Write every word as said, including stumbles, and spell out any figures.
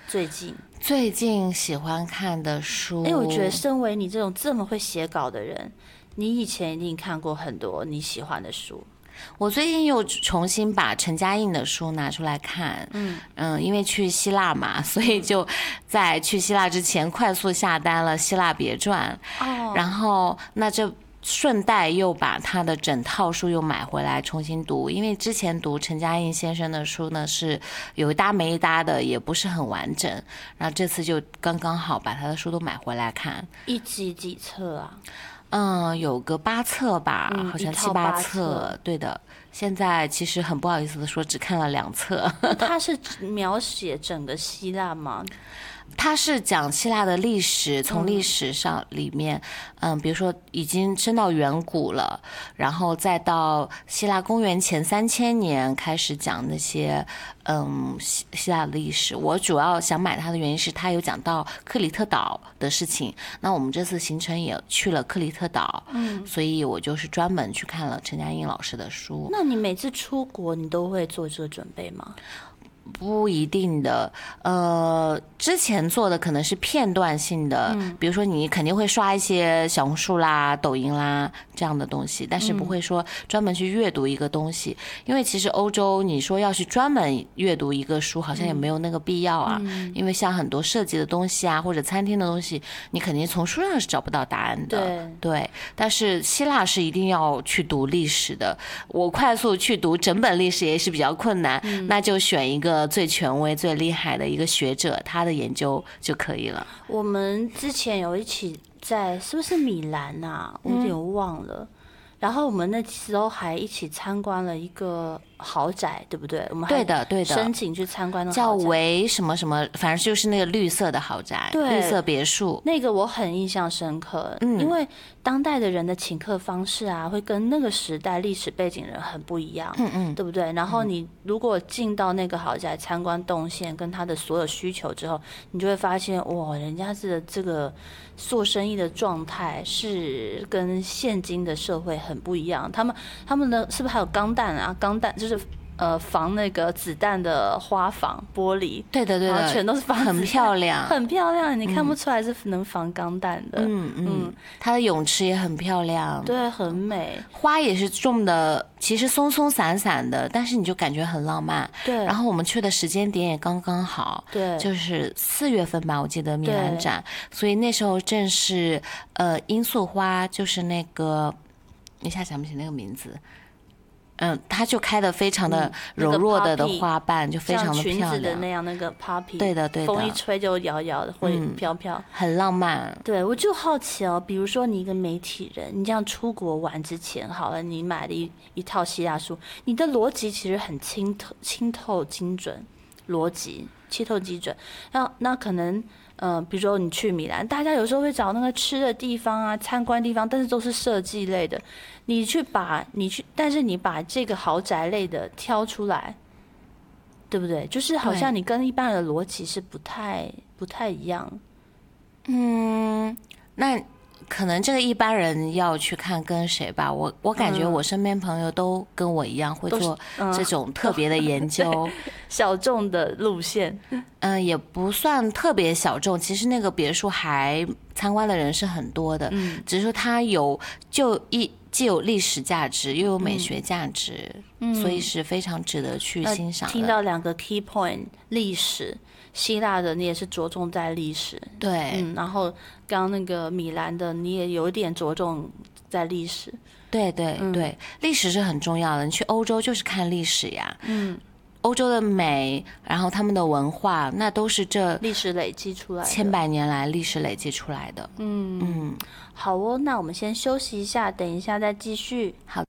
最近最近喜欢看的书， 哎，我觉得身为你这种这么会写稿的人，你以前一定看过很多你喜欢的书。 我最近又重新把陈嘉映的书拿出来看，嗯嗯，因为去希腊嘛，所以就在去希腊之前快速下单了《希腊别传》，哦，然后那这顺带又把他的整套书又买回来重新读，因为之前读陈嘉映先生的书呢是有一搭没一搭的，也不是很完整，然后这次就刚刚好把他的书都买回来看。 一集几册啊？ 嗯，有个八册吧， 嗯、 好像七八册，对的。现在其实很不好意思的说，只看了两册。 他是描写整个希腊吗？ 他是讲希腊的历史，从历史上里面，嗯，比如说已经升到远古了，然后再到希腊公元前三千年开始讲那些，嗯，希希腊的历史。我主要想买它的原因是他有讲到克里特岛的事情，那我们这次行程也去了克里特岛，嗯，所以我就是专门去看了陈嘉映老师的书。 那你每次出国，你都会做这个准备吗？ 不一定的，呃，之前做的可能是片段性的，嗯、比如说你肯定会刷一些小红书啦、抖音啦这样的东西，但是不会说专门去阅读一个东西，嗯、因为其实欧洲你说要去专门阅读一个书，好像也没有那个必要啊，嗯、因为像很多设计的东西啊，或者餐厅的东西，你肯定从书上是找不到答案的， 对， 对。但是希腊是一定要去读历史的，我快速去读整本历史也是比较困难，嗯、那就选一个最权威最厉害的一个学者，他的研究就可以了。 我们之前有一起在是不是米兰啊，我有点忘了，嗯、然后我们那时候还一起参观了一个豪宅，对不对？我们对的对的， 申请去参观的叫维什么什么，反正就是那个绿色的豪宅，绿色别墅， 那个我很印象深刻，嗯、因为当代的人的请客方式啊，会跟那个时代历史背景人很不一样，嗯嗯，对不对？然后你如果进到那个豪宅参观动线跟他的所有需求之后，你就会发现，哇，人家是这个做生意的状态是跟现今的社会很不一样。他们他们的是不是还有钢弹啊？钢弹就是。呃，防那个子弹的花防玻璃， 对的对的， 全都是防， 很漂亮， 很漂亮，你看不出来是能防钢弹的。 嗯嗯，它的泳池也很漂亮， 对，很美， 花也是种的，其实松松散散的，但是你就感觉很浪漫。 对， 然后我们去的时间点也刚刚好， 对， 就是四月份吧，我记得米兰展，所以那时候正是呃罂粟花，就是那个一下想不起那个名字。嗯，它就开的非常的柔弱的的花瓣，嗯、就非常的漂亮， 像裙子的那样，那个 poppy， 对的对的， 风一吹就摇摇的，会飘飘， 嗯，很浪漫。 对，我就好奇哦，比如说你一个媒体人，你这样出国玩之前，好了，你买了一一套希腊书，你的逻辑其实很清透、清透、精准，逻辑清透精准。那那可能。呃，比如说你去米兰，大家有时候会找那个吃的地方啊、参观地方，但是都是设计类的。你去把你去，但是你把这个豪宅类的挑出来，对不对？就是好像你跟一般人的逻辑是不太不太一样。 嗯，那可能这个一般人要去看跟谁吧。我我感觉我身边朋友都跟我一样会做这种特别的研究， 嗯、小众的路线。 嗯，也不算特别小众。其实那个别墅还参观的人是很多的，嗯，只是说它有就一既有历史价值又有美学价值，嗯，所以是非常值得去欣赏的。 听到两个 key point， 历史。希腊的你也是着重在历史， 对， 嗯，然后刚刚那个米兰的你也有一点着重在历史， 对对对，嗯、历史是很重要的。你去欧洲就是看历史呀，嗯，欧洲的美，然后他们的文化，那都是这历史累积出来的， 千百年来历史累积出来的。 嗯嗯，好哦，那我们先休息一下，等一下再继续。 好